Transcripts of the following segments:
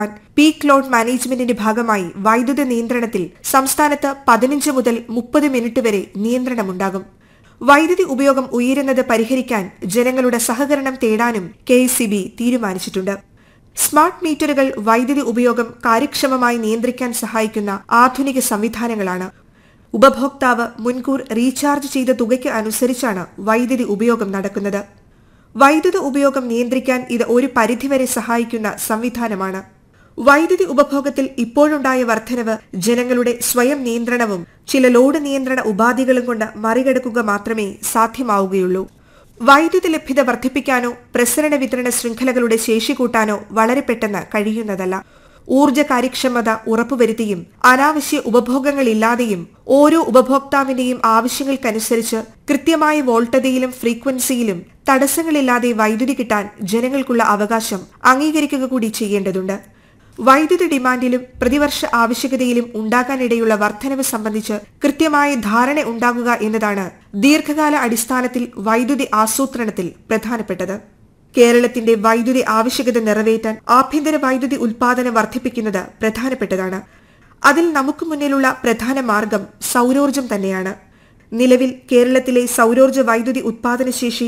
Peak load മാനേജ്മെന്റിന്റെ ഭാഗമായി വൈദ്യുത നിയന്ത്രണത്തിൽ സംസ്ഥാനത്ത് 15 മുതൽ 30 മിനിറ്റ് വരെ നിയന്ത്രണമുണ്ടാകും. വൈദ്യുതി ഉപയോഗം ഉയരുന്നത് പരിഹരിക്കാൻ ജനങ്ങളുടെ സഹകരണം തേടാനും KECB തീരുമാനിച്ചിട്ടുണ്ട്. സ്മാർട്ട് മീറ്ററുകൾ വൈദ്യുതി ഉപയോഗം കാര്യക്ഷമമായി നിയന്ത്രിക്കാൻ സഹായിക്കുന്ന ആധുനിക സംവിധാനങ്ങളാണ്. ഉപഭോക്താവ് മുൻകൂർ റീചാർജ് ചെയ്ത തുകയ്ക്ക് അനുസരിച്ചാണ് വൈദ്യുതി ഉപയോഗം നടക്കുന്നത്. വൈദ്യുത ഉപയോഗം നിയന്ത്രിക്കാൻ ഇത് ഒരു പരിധിവരെ സഹായിക്കുന്ന സംവിധാനമാണ്. വൈദ്യുതി ഉപഭോഗത്തിൽ ഇപ്പോഴുണ്ടായ വർധനവ് ജനങ്ങളുടെ സ്വയം നിയന്ത്രണവും ചില ലോഡ് നിയന്ത്രണ ഉപാധികളും കൊണ്ട് മറികടക്കുക മാത്രമേ സാധ്യമാവുകയുള്ളൂ. വൈദ്യുതി ലഭ്യത വർദ്ധിപ്പിക്കാനോ പ്രസരണ വിതരണ ശൃംഖലകളുടെ ശേഷി കൂട്ടാനോ വളരെ പെട്ടെന്ന് കഴിയുന്നതല്ല. ഊർജ്ജ കാര്യക്ഷമത ഉറപ്പുവരുത്തിയും അനാവശ്യ ഉപഭോഗങ്ങളില്ലാതെയും ഓരോ ഉപഭോക്താവിന്റെയും ആവശ്യങ്ങൾക്കനുസരിച്ച് കൃത്യമായ വോൾട്ടതയിലും ഫ്രീക്വൻസിയിലും തടസ്സങ്ങളില്ലാതെ വൈദ്യുതി കിട്ടാൻ ജനങ്ങൾക്കുള്ള അവകാശം അംഗീകരിക്കുക കൂടി ചെയ്യേണ്ടതുണ്ട്. വൈദ്യുതി ഡിമാൻഡിലും പ്രതിവർഷ ആവശ്യകതയിലും ഉണ്ടാകാനിടയുള്ള വർധനവ് സംബന്ധിച്ച് കൃത്യമായ ധാരണ ഉണ്ടാകുക എന്നതാണ് ദീർഘകാല അടിസ്ഥാനത്തിൽ വൈദ്യുതി ആസൂത്രണത്തിൽ പ്രധാനപ്പെട്ടത്. കേരളത്തിന്റെ വൈദ്യുതി ആവശ്യകത നിറവേറ്റാൻ ആഭ്യന്തര വൈദ്യുതി ഉൽപാദനം വർദ്ധിപ്പിക്കുന്നത് പ്രധാനപ്പെട്ടതാണ്. അതിൽ നമുക്ക് മുന്നിലുള്ള പ്രധാന മാർഗം സൗരോർജ്ജം തന്നെയാണ്. നിലവിൽ കേരളത്തിലെ സൗരോർജ്ജ വൈദ്യുതി ഉത്പാദനശേഷി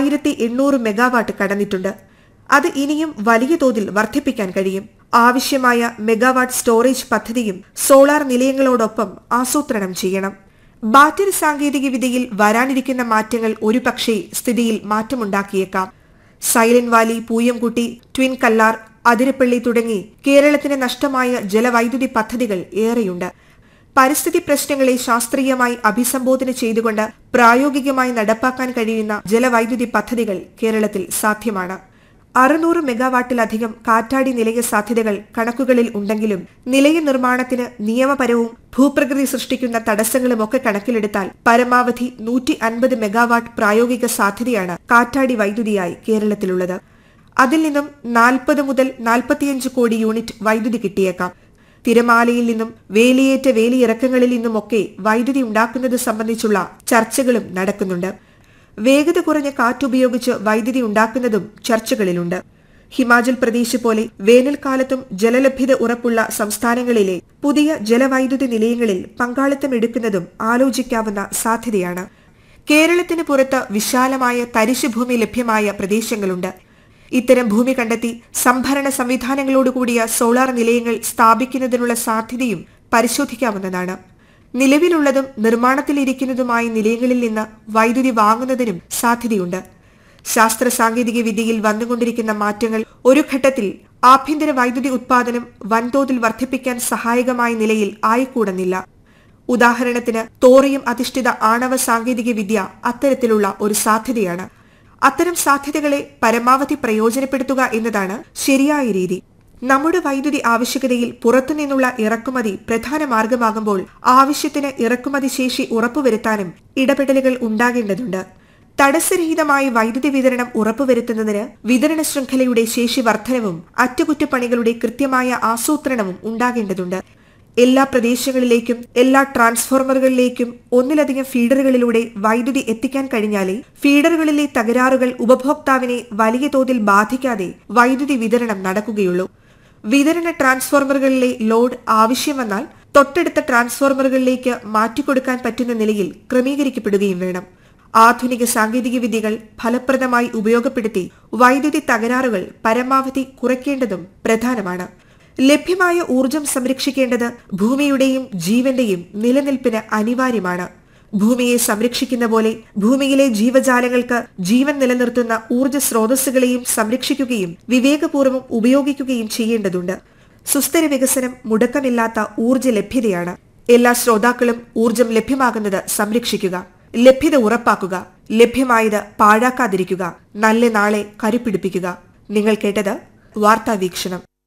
1800 മെഗാവാട്ട് കടന്നിട്ടുണ്ട്. അത് ഇനിയും വലിയ തോതിൽ വർദ്ധിപ്പിക്കാൻ കഴിയും. ആവശ്യമായ മെഗാവാട്ട് സ്റ്റോറേജ് പദ്ധതിയും സോളാർ നിലയങ്ങളോടൊപ്പം ആസൂത്രണം ചെയ്യണം. ബാറ്ററി സാങ്കേതിക വിദ്യയിൽ വരാനിരിക്കുന്ന മാറ്റങ്ങൾ ഒരുപക്ഷേ സ്ഥിതിയിൽ മാറ്റമുണ്ടാക്കിയേക്കാം. Silent Valley, Pooyamkutty, twin Kallar, Athirappilly തുടങ്ങി കേരളത്തിന് നഷ്ടമായ ജലവൈദ്യുതി പദ്ധതികൾ ഏറെയുണ്ട്. പരിസ്ഥിതി പ്രശ്നങ്ങളെ ശാസ്ത്രീയമായി അഭിസംബോധന ചെയ്തുകൊണ്ട് പ്രായോഗികമായി നടപ്പാക്കാൻ കഴിയുന്ന ജലവൈദ്യുതി പദ്ധതികൾ കേരളത്തിൽ സാധ്യമാണ്. 600 മെഗാവാട്ടിലധികം കാറ്റാടി നിലയ സാധ്യതകൾ കണക്കുകളിൽ ഉണ്ടെങ്കിലും നിലയ നിർമ്മാണത്തിന് നിയമപരവും ഭൂപ്രകൃതി സൃഷ്ടിക്കുന്ന തടസ്സങ്ങളുമൊക്കെ കണക്കിലെടുത്താൽ പരമാവധി 150 മെഗാവാട്ട് പ്രായോഗിക സാധ്യതയാണ് കാറ്റാടി വൈദ്യുതിയായി കേരളത്തിലുള്ളത്. അതിൽ നിന്നും 40 മുതൽ 45 കോടി യൂണിറ്റ് വൈദ്യുതി കിട്ടിയേക്കാം. തിരമാലയിൽ നിന്നും വേലിയേറ്റ വേലിയിറക്കങ്ങളിൽ നിന്നുമൊക്കെ വൈദ്യുതി ഉണ്ടാക്കുന്നത് സംബന്ധിച്ചുള്ള ചർച്ചകളും നടക്കുന്നുണ്ട്. വേഗത കുറഞ്ഞ കാറ്റുപയോഗിച്ച് വൈദ്യുതി ഉണ്ടാക്കുന്നതും ചർച്ചകളിലുണ്ട്. ഹിമാചൽ പ്രദേശ് പോലെ വേനൽക്കാലത്തും ജലലഭ്യത ഉറപ്പുള്ള സംസ്ഥാനങ്ങളിലെ പുതിയ ജലവൈദ്യുതി നിലയങ്ങളിൽ പങ്കാളിത്തം എടുക്കുന്നതും ആലോചിക്കാവുന്ന സാധ്യതയാണ്. കേരളത്തിന് പുറത്ത് വിശാലമായ തരിശുഭൂമി ലഭ്യമായ പ്രദേശങ്ങളുണ്ട്. ഇത്തരം ഭൂമി കണ്ടെത്തി സംഭരണ സംവിധാനങ്ങളോടുകൂടിയ സോളാർ നിലയങ്ങൾ സ്ഥാപിക്കുന്നതിനുള്ള സാധ്യതയും പരിശോധിക്കാവുന്നതാണ്. നിലവിലുള്ളതും നിർമ്മാണത്തിലിരിക്കുന്നതുമായ നിലയങ്ങളിൽ നിന്ന് വൈദ്യുതി വാങ്ങുന്നതിനും സാധ്യതയുണ്ട്. ശാസ്ത്ര സാങ്കേതിക വിദ്യയിൽ വന്നുകൊണ്ടിരിക്കുന്ന മാറ്റങ്ങൾ ഒരു ഘട്ടത്തിൽ ആഭ്യന്തര വൈദ്യുതി ഉത്പാദനം വൻതോതിൽ വർദ്ധിപ്പിക്കാൻ സഹായകമായ നിലയിൽ ആയിക്കൂടുന്നില്ല. ഉദാഹരണത്തിന് തോറിയം അധിഷ്ഠിത ആണവ സാങ്കേതിക വിദ്യ അത്തരത്തിലുള്ള ഒരു സാധ്യതയാണ്. അത്തരം സാധ്യതകളെ പരമാവധി പ്രയോജനപ്പെടുത്തുക എന്നതാണ് ശരിയായ രീതി. നമ്മുടെ വൈദ്യുതി ആവശ്യകതയിൽ പുറത്തുനിന്നുള്ള ഇറക്കുമതി പ്രധാന മാർഗമാകുമ്പോൾ ആവശ്യത്തിന് ഇറക്കുമതി ശേഷി ഉറപ്പുവരുത്താനും ഇടപെടലുകൾ ഉണ്ടാകേണ്ടതുണ്ട്. തടസ്സരഹിതമായ വൈദ്യുതി വിതരണം ഉറപ്പുവരുത്തുന്നതിന് വിതരണ ശൃംഖലയുടെ ശേഷി വർധനവും അറ്റകുറ്റപ്പണികളുടെ കൃത്യമായ ആസൂത്രണവും ഉണ്ടാകേണ്ടതുണ്ട്. എല്ലാ പ്രദേശങ്ങളിലേക്കും എല്ലാ ട്രാൻസ്ഫോർമറുകളിലേക്കും ഒന്നിലധികം ഫീഡറുകളിലൂടെ വൈദ്യുതി എത്തിക്കാൻ കഴിഞ്ഞാലേ ഫീഡറുകളിലെ തകരാറുകൾ ഉപഭോക്താവിനെ വലിയ തോതിൽ ബാധിക്കാതെ വൈദ്യുതി വിതരണം നടക്കുകയുള്ളൂ. വിതരണ ട്രാൻസ്ഫോർമറുകളിലെ ലോഡ് ആവശ്യം വന്നാൽ തൊട്ടടുത്ത ട്രാൻസ്ഫോർമറുകളിലേക്ക് മാറ്റിക്കൊടുക്കാൻ പറ്റുന്ന നിലയിൽ ക്രമീകരിക്കപ്പെടുകയും വേണം. ആധുനിക സാങ്കേതിക വിദ്യകൾ ഫലപ്രദമായി ഉപയോഗപ്പെടുത്തി വൈദ്യുതി തകരാറുകൾ പരമാവധി കുറയ്ക്കേണ്ടതും പ്രധാനമാണ്. ലഭ്യമായ ഊർജം സംരക്ഷിക്കേണ്ടത് ഭൂമിയുടെയും ജീവന്റെയും നിലനിൽപ്പിന് അനിവാര്യമാണ്. ഭൂമിയെ സംരക്ഷിക്കുന്ന പോലെ ഭൂമിയിലെ ജീവജാലങ്ങൾക്ക് ജീവൻ നിലനിർത്തുന്ന ഊർജ സ്രോതസ്സുകളെയും സംരക്ഷിക്കുകയും വിവേകപൂർവ്വം ഉപയോഗിക്കുകയും ചെയ്യേണ്ടതുണ്ട്. സുസ്ഥിര വികസനം മുടക്കമില്ലാത്ത ഊർജ ലഭ്യതയാണ്. എല്ലാ ശ്രോതാക്കളും ഊർജം ലഭ്യമാകുന്നത് സംരക്ഷിക്കുക, ലഭ്യത ഉറപ്പാക്കുക, ലഭ്യമായത് പാഴാക്കാതിരിക്കുക, നല്ല നാളെ കരുപ്പിടിപ്പിക്കുക. നിങ്ങൾ കേട്ടത് വാർത്താ വീക്ഷണം.